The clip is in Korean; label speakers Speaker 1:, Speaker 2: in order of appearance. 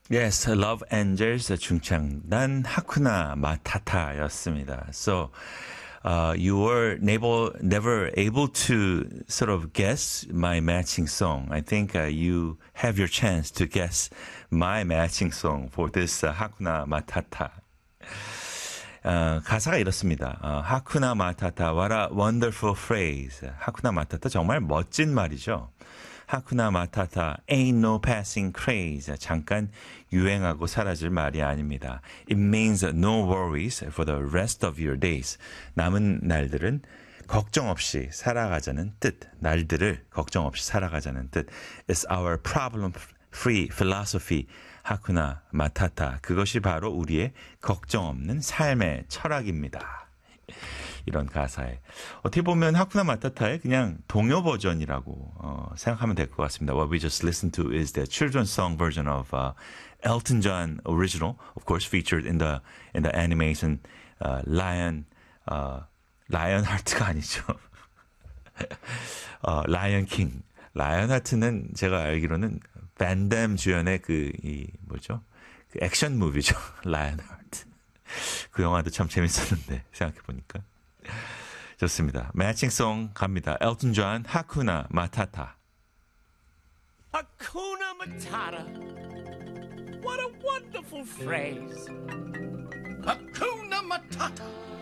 Speaker 1: Yes, Love Angels 중창단 하쿠나 마타타였습니다. So, you were never able to sort of guess my matching song. I think you have your chance to guess my matching song for this 하쿠나 마타타. 가사가 이렇습니다. 하쿠나 마타타, what a wonderful phrase. 하쿠나 마타타 정말 멋진 말이죠. 하쿠나 마타타, ain't no passing craze. 잠깐 유행하고 사라질 말이 아닙니다. It means no worries for the rest of your days. 남은 날들은 걱정 없이 살아가자는 뜻. 날들을 걱정 없이 살아가자는 뜻. It's our problem-free philosophy. 하쿠나 마타타. 그것이 바로 우리의 걱정 없는 삶의 철학입니다. 이런 가사에 어떻게 보면 하쿠나 마타타의 그냥 동요 버전이라고 생각하면 될 것 같습니다. What we just listened to is the children's song version of Elton John original, of course, featured in the animation Lion Heart가 아니죠. Lion King. 라이언 하트는 제가 알기로는 밴담 주연의 그 액션 무비죠. 라이언 하트. 그 영화도 참 재밌었는데 생각해보니까. 좋습니다. 매칭송 갑니다. 엘튼 존, 하쿠나 마타타.
Speaker 2: Hakuna Matata. What a wonderful phrase.
Speaker 3: Hakuna Matata.